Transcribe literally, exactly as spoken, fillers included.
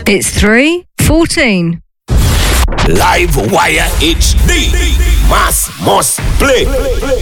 It's three fourteen. Live Wire H D. Mass must play.